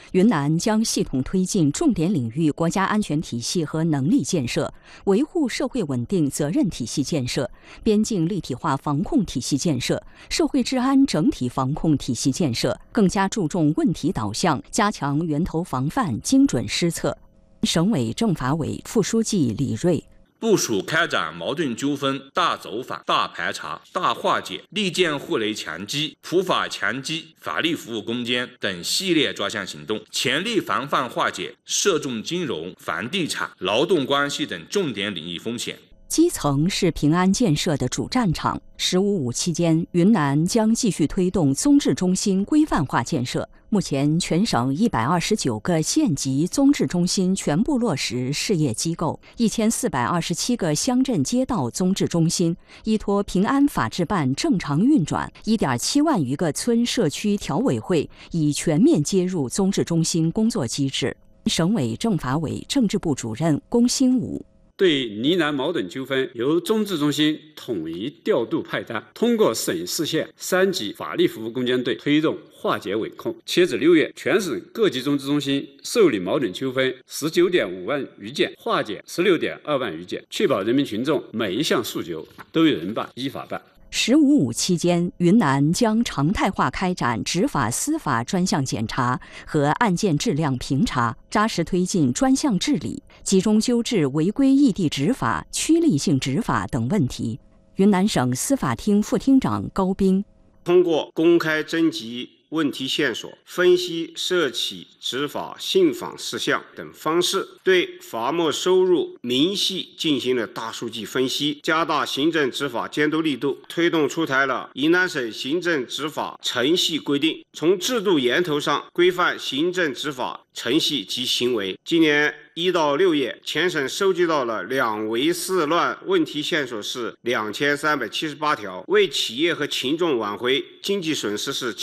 云南将系统推进重点领域国家安全体系和能力建设，维护社会稳定责任体系建设，边境立体化防控体系建设，社会治安整体防控体系建设，更加注重问题导向，加强源头防范，精准施策。省委政法委副书记李锐部署开展矛盾纠纷大走访、大排查、大化解、利剑护雷强击、普法强击、法律服务攻坚等系列专项行动，全力防范化解涉重金融、房地产、劳动关系等重点领域风险。 基层是平安建设的主战场。“15+5”期间，云南将继续推动综治中心规范化建设。目前，全省129个县级综治中心全部落实事业机构，1427个乡镇街道综治中心依托平安法治办正常运转，1.7万余个村社区条委会已全面接入综治中心工作机制。省委政法委政治部主任龚兴武对呢喃矛盾纠纷，由综治中心统一调度派单，通过省市县3级法律服务攻坚队推动化解稳控。截止6月，全省各级综治中心受理矛盾纠纷19.5万余件，化解16.2万余件，确保人民群众每一项诉求都有人办、依法办。 “15+5”期间，云南将常态化开展执法司法专项检查和案件质量评查，扎实推进专项治理，集中纠治违规异地执法、趋利性执法等问题。云南省司法厅副厅长高斌通过公开征集问题线索、分析涉起执法信访事项等方式，对罚没收入明细进行了大数据分析，加大行政执法监督力度，推动出台了云南省行政执法程序规定，从制度源头上规范行政执法程序及行为。今年1到6月，全省收集到了2违4乱问题线索是2378条，为企业和群众挽回经济损失是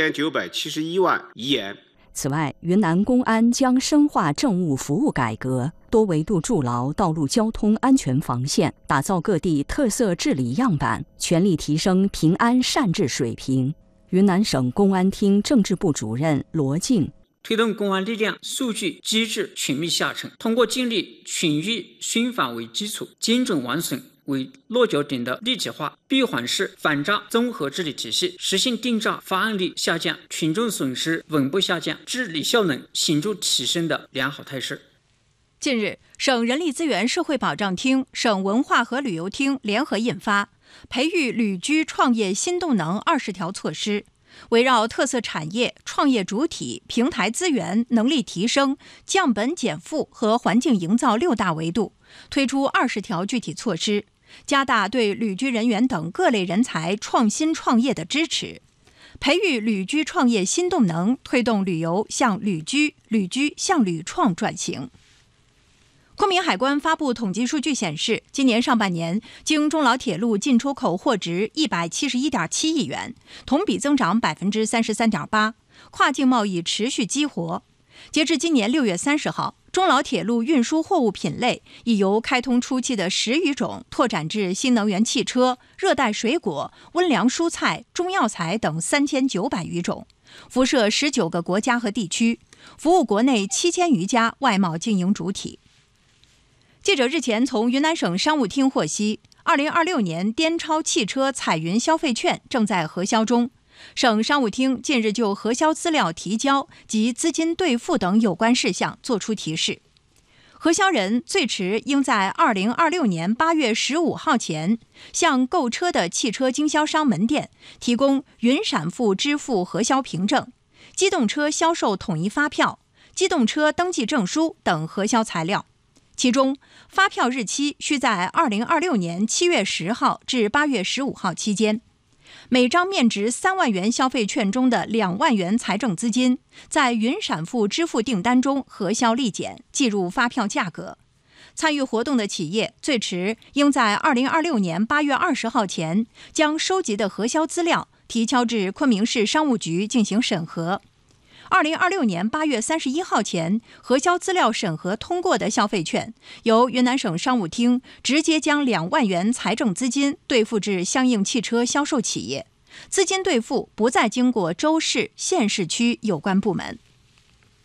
7971万余元。 此外，云南公安将深化政务服务改革，多维度筑牢道路交通安全防线，打造各地特色治理样板，全力提升平安善治水平。云南省公安厅政治部主任罗静推动公安力量数据机制全面下沉，通过建立群域宣访为基础、精准完损为落脚点的立体化闭环式反诈综合治理体系，实现定诈发案率下降、群众损失稳步下降、治理效能显著提升的良好态势。 近日，省人力资源社会保障厅、省文化和旅游厅联合印发《培育旅居创业新动能20条措施》，围绕特色产业、创业主体、平台资源、能力提升、降本减负和环境营造6大维度，推出20条具体措施，加大对旅居人员等各类人才创新创业的支持，培育旅居创业新动能，推动旅游向旅居、旅居向旅创转型。昆明海关发布统计数据显示，今年上半年经中老铁路进出口货值171.7亿元，同比增长33.8%，跨境贸易持续激活。截至今年6月30号，中老铁路运输货物品类已由开通初期的10余种拓展至新能源汽车、热带水果、温凉蔬菜、中药材等3900余种，辐射19个国家和地区，服务国内7000余家外贸经营主体。记者日前从云南省商务厅获悉，2026年滇超汽车彩云消费券正在核销中。省商务厅近日就核销资料提交及资金兑付等有关事项作出提示。核销人最迟应在2026年8月15号前，向购车的汽车经销商门店提供云闪付支付核销凭证、机动车销售统一发票、机动车登记证书等核销材料。其中，发票日期需在2026年7月10号至8月15号期间。每张面值3万元消费券中的2万元财政资金，在云闪付支付订单中核销立减，计入发票价格。参与活动的企业最迟应在2026年8月20号前，将收集的核销资料提交至昆明市商务局进行审核。2026年8月31号前，核销资料审核通过的消费券，由云南省商务厅直接将2万元财政资金兑付至相应汽车销售企业，资金兑付不再经过州市、县市区有关部门。